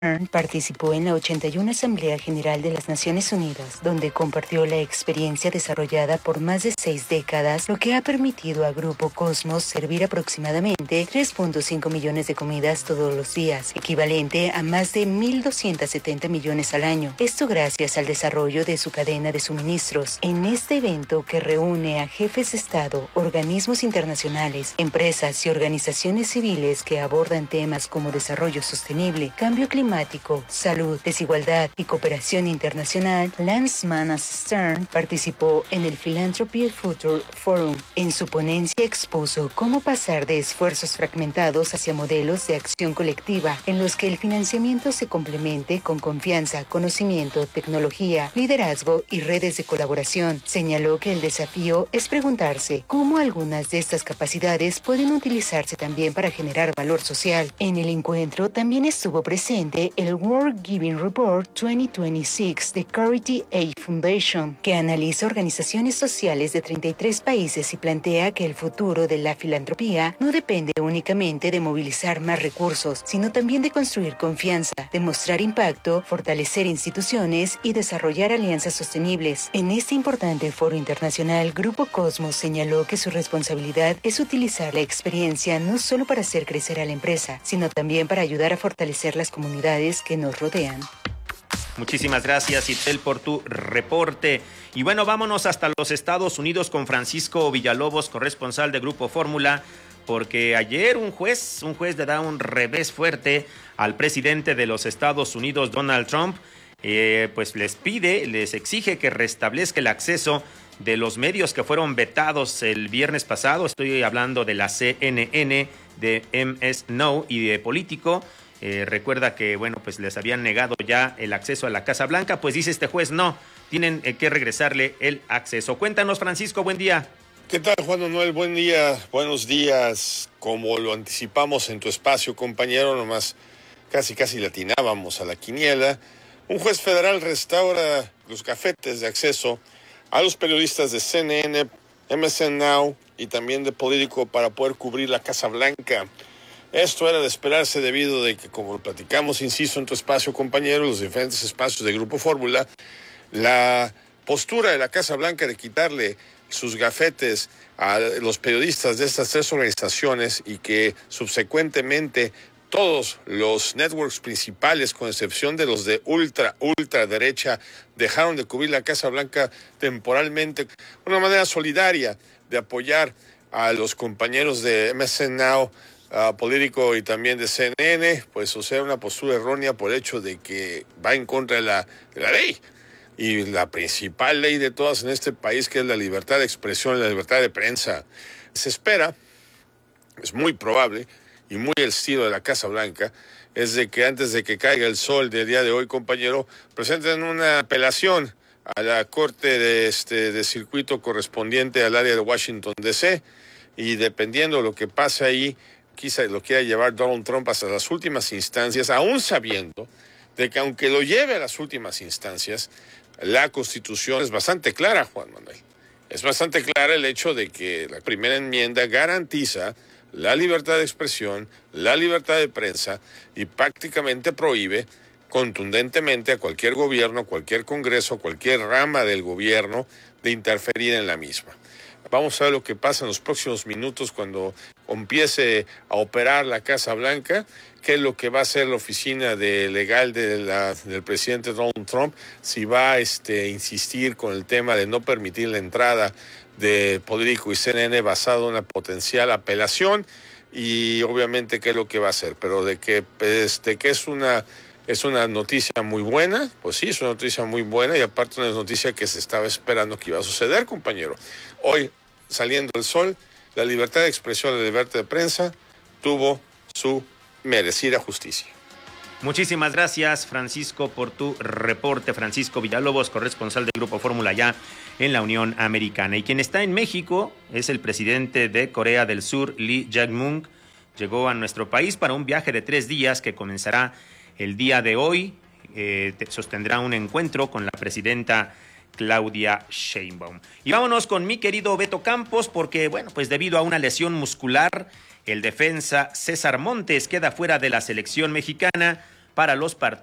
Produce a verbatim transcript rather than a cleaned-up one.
Stern participó en la ochenta y una Asamblea General de las Naciones Unidas, donde compartió la experiencia desarrollada por más de seis décadas, lo que ha permitido a Grupo Cosmos servir aproximadamente tres punto cinco millones de comidas todos los días, equivalente a más de mil doscientos setenta millones al año. Esto gracias al desarrollo de su cadena de suministros. En este evento que reúne a jefes de Estado, organismos internacionales, empresas y organizaciones civiles que abordan temas como desarrollo sostenible, cambio climático, salud, desigualdad y cooperación internacional, Lance Manas Stern participó en el Philanthropy Future Forum. En su ponencia expuso cómo pasar de esfuerzos fragmentados hacia modelos de acción colectiva en los que el financiamiento se complemente con confianza, conocimiento, tecnología, liderazgo y redes de colaboración. Señaló que el desafío es preguntarse cómo algunas de estas capacidades pueden utilizarse también para generar valor social. En el encuentro también estuvo presente el World Giving Report dos mil veintiséis de Charity Aid Foundation, que analiza organizaciones sociales de treinta y tres países y plantea que el futuro de la filantropía no depende únicamente de movilizar más recursos, sino también de construir confianza, demostrar impacto, fortalecer instituciones y desarrollar alianzas sostenibles. En este importante foro internacional, Grupo Cosmos señaló que su responsabilidad es utilizar la experiencia no solo para hacer crecer a la empresa, sino también para ayudar a fortalecer las comunidades que nos rodean. Muchísimas gracias, Itel, por tu reporte. Y bueno, vámonos hasta los Estados Unidos con Francisco Villalobos, corresponsal de Grupo Fórmula, porque ayer un juez, un juez le da un revés fuerte al presidente de los Estados Unidos, Donald Trump, eh, pues les pide, les exige que restablezca el acceso de los medios que fueron vetados el viernes pasado. Estoy hablando de la C N N, de M S No y de Político. Eh, recuerda que, bueno, pues les habían negado ya el acceso a la Casa Blanca, pues dice este juez, no, tienen eh, que regresarle el acceso. Cuéntanos, Francisco, buen día. ¿Qué tal, Juan Manuel? Buen día, buenos días. Como lo anticipamos en tu espacio, compañero, nomás casi casi le atinábamos a la quiniela. Un juez federal restaura los gafetes de acceso a los periodistas de C N N, M S N Now y también de Político para poder cubrir la Casa Blanca. Esto era de esperarse debido de que, como lo platicamos, insisto, en tu espacio, compañero, los diferentes espacios de Grupo Fórmula, la postura de la Casa Blanca de quitarle sus gafetes a los periodistas de estas tres organizaciones y que subsecuentemente todos los networks principales, con excepción de los de ultra, ultra derecha, dejaron de cubrir la Casa Blanca temporalmente, una manera solidaria de apoyar a los compañeros de M S N Now, Uh, Político y también de C N N, pues o sea, una postura errónea por el hecho de que va en contra de la, de la ley. Y la principal ley de todas en este país, que es la libertad de expresión, la libertad de prensa. Se espera, es muy probable, y muy el estilo de la Casa Blanca, es de que antes de que caiga el sol del día de hoy, compañero, presenten una apelación a la Corte de, este, de Circuito correspondiente al área de Washington, D C, y dependiendo de lo que pase ahí, quizá lo quiera llevar Donald Trump hasta las últimas instancias, aún sabiendo de que aunque lo lleve a las últimas instancias, la Constitución es bastante clara, Juan Manuel. Es bastante clara el hecho de que la primera enmienda garantiza la libertad de expresión, la libertad de prensa y prácticamente prohíbe contundentemente a cualquier gobierno, cualquier congreso, cualquier rama del gobierno de interferir en la misma. Vamos a ver lo que pasa en los próximos minutos cuando empiece a operar la Casa Blanca, qué es lo que va a hacer la oficina de legal de la, del presidente Donald Trump, si va a este, insistir con el tema de no permitir la entrada de Político y C N N basado en una potencial apelación, y obviamente qué es lo que va a hacer. Pero de que, este, que es una... Es una noticia muy buena, pues sí, es una noticia muy buena y aparte una noticia que se estaba esperando que iba a suceder, compañero. Hoy, saliendo el sol, la libertad de expresión, la libertad de prensa tuvo su merecida justicia. Muchísimas gracias, Francisco, por tu reporte. Francisco Villalobos, corresponsal del Grupo Fórmula ya en la Unión Americana. Y quien está en México es el presidente de Corea del Sur, Lee Jae-myung. Llegó a nuestro país para un viaje de tres días que comenzará el día de hoy. Eh, sostendrá un encuentro con la presidenta Claudia Sheinbaum. Y vámonos con mi querido Beto Campos, porque, bueno, pues debido a una lesión muscular, el defensa César Montes queda fuera de la selección mexicana para los partidos